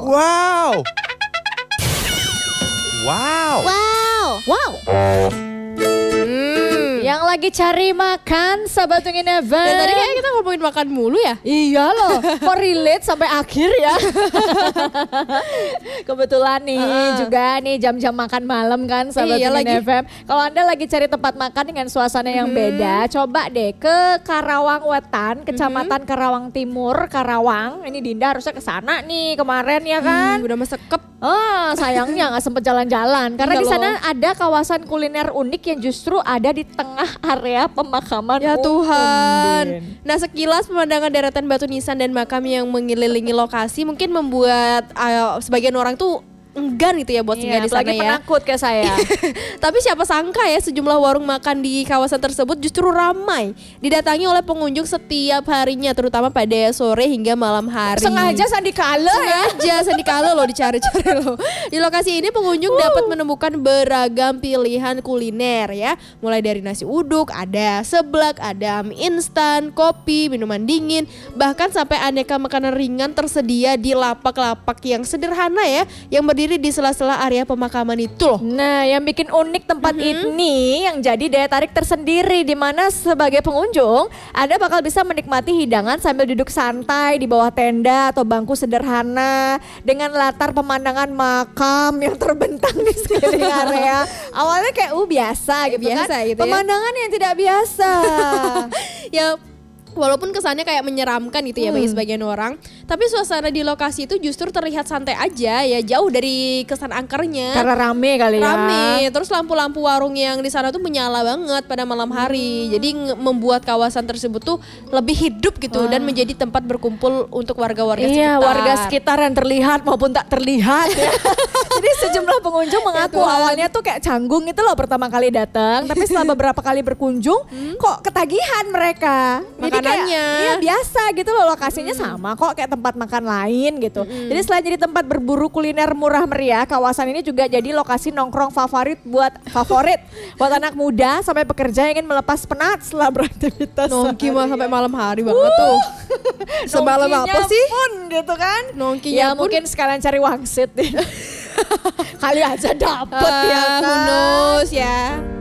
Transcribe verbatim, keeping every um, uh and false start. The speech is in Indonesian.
Wow. Wow. Wow. Wow. Hmm. Yang lagi cari makan sahabat Tungin F M. Dan tadi kayaknya kita ngomongin makan mulu ya. Iya loh, kok relate sampai akhir ya. Kebetulan nih Uh-uh. juga nih jam-jam makan malam kan sahabat Iya, Tungin lagi. F M. Kalau Anda lagi cari tempat makan dengan suasana yang Mhm. beda, coba deh ke Karawang Wetan, Kecamatan Karawang Timur, Karawang. Ini Dinda harusnya ke sana nih kemarin ya kan. Hmm, udah mesekep. Oh, sayangnya nggak sempet jalan-jalan karena Iya di sana loh. ada kawasan kuliner unik yang justru ada di tengah area pemakaman Ya umum, Tuhan. Din. Nah, sekilas pemandangan deretan batu nisan dan makam yang mengelilingi lokasi mungkin membuat uh, sebagian orang tuh enggan gitu ya buat singgah Iya, di sana apalagi ya. penakut kayak saya. Tapi siapa sangka ya sejumlah warung makan di kawasan tersebut justru ramai didatangi oleh pengunjung setiap harinya, terutama pada sore hingga malam hari. Sengaja sandikala ya. Sengaja sandikala loh dicari-cari loh. Di lokasi ini pengunjung Uh. dapat menemukan beragam pilihan kuliner ya. Mulai dari nasi uduk, ada seblak, ada mie instan, kopi, minuman dingin, bahkan sampai aneka makanan ringan tersedia di lapak-lapak yang sederhana ya, yang berdiri di sela-sela area pemakaman itu loh. Nah, yang bikin unik tempat Mhm. ini yang jadi daya tarik tersendiri di mana sebagai pengunjung Anda bakal bisa menikmati hidangan sambil duduk santai di bawah tenda atau bangku sederhana dengan latar pemandangan makam yang terbentang di sekeliling area. Awalnya kayak uh biasa gitu biasa kan. gitu ya. Pemandangan yang tidak biasa. Ya walaupun kesannya kayak menyeramkan gitu ya bagi Hmm. sebagian orang, tapi suasana di lokasi itu justru terlihat santai aja ya, jauh dari kesan angkernya. Karena rame kali ya. Rame, terus lampu-lampu warung yang di sana tuh menyala banget pada malam hari. Jadi nge- membuat kawasan tersebut tuh lebih hidup gitu Wah. dan menjadi tempat berkumpul untuk warga-warga Iya, sekitar. warga sekitar yang terlihat maupun tak terlihat ya. Jadi sejumlah pengunjung mengaku Tuhan. awalnya tuh kayak canggung itu loh pertama kali datang, tapi setelah beberapa kali berkunjung kok ketagihan mereka. Jadi kayak, Makanannya. iya biasa gitu loh, lokasinya sama kok kayak tempat makan lain gitu. Jadi selain jadi tempat berburu kuliner murah meriah, kawasan ini juga jadi lokasi nongkrong favorit buat favorit buat anak muda sampai pekerja yang ingin melepas penat setelah beraktivitas. Nongki mah seharian. sampai malam hari banget tuh. Semalam Nongkinya apa sih? pun gitu kan. Nongkinya Ya pun. mungkin sekalian cari wangsit deh. Kali aja dapet Ah, ya who kan. knows ya.